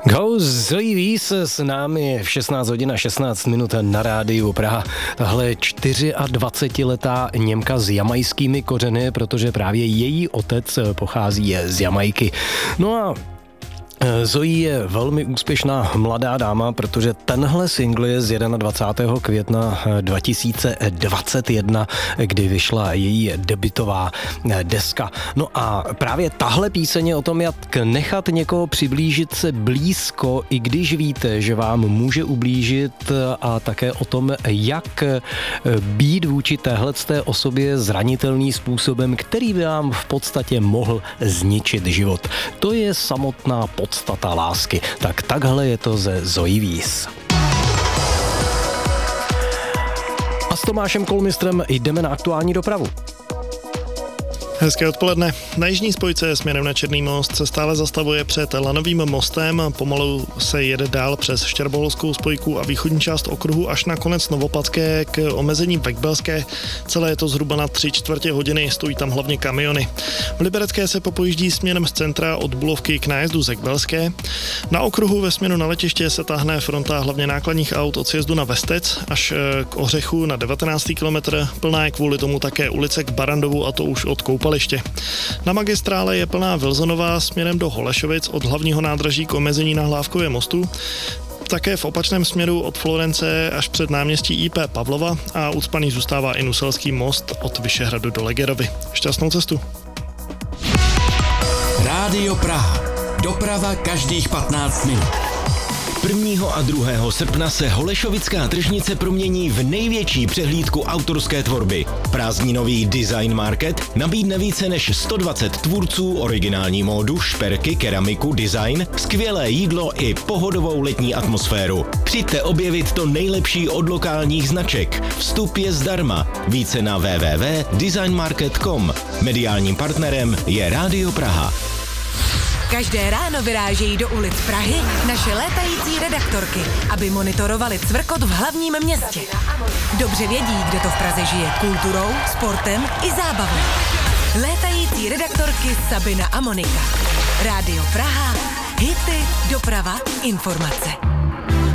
Go Zoe Wies s námi v 16 hodin a 16 minut na rádiu Praha. Tahle 24letá Němka s jamajskými kořeny, protože právě její otec pochází z Jamajky. No a Zoe je velmi úspěšná mladá dáma, protože tenhle single je z 21. května 2021, kdy vyšla její debutová deska. No a právě tahle píseň je o tom, jak nechat někoho přiblížit se blízko, i když víte, že vám může ublížit, a také o tom, jak být vůči téhleté osobě zranitelný způsobem, který by vám v podstatě mohl zničit život. To je samotná podstata lásky. Tak takhle je to ze Zoe Wies. A s Tomášem Kolmistrem jdeme na aktuální dopravu. Hezké odpoledne. Na jižní spojce směrem na Černý most se stále zastavuje před Lanovým mostem. Pomalu se jede dál přes Štěrboholskou spojku a východní část okruhu až na konec Novopatské k omezení Vekbelské. Celé je to zhruba na 3/4 hodiny, stojí tam hlavně kamiony. V Liberecké se popojíždí směrem z centra od Bulovky k nájezdu Zekbelské. Na okruhu ve směru na letiště se táhne fronta hlavně nákladních aut od sjezdu na Vestec až k Ořechu na 19. kilometr. Plná je kvůli tomu také ulice k Barandovu, a to už od Koupaliště. Na magistrále je plná Vilzonová směrem do Holešovic od hlavního nádraží k omezení na Hlávkově mostu. Také v opačném směru od Florence až před náměstí IP Pavlova a ucpaný zůstává i Nuselský most od Vyšehradu do Legerovy. Šťastnou cestu. Rádio Praha. Doprava každých 15 minut. 1. a 2. srpna se Holešovická tržnice promění v největší přehlídku autorské tvorby. Prázdninový Design Market nabídne více než 120 tvůrců originální módu, šperky, keramiku, design, skvělé jídlo i pohodovou letní atmosféru. Přijďte objevit to nejlepší od lokálních značek. Vstup je zdarma. Více na www.designmarket.com. Mediálním partnerem je Rádio Praha. Každé ráno vyrážejí do ulic Prahy naše létající redaktorky, aby monitorovali cvrkot v hlavním městě. Dobře vědí, kde to v Praze žije kulturou, sportem i zábavou. Létající redaktorky Sabina a Monika. Rádio Praha, hity, doprava, informace.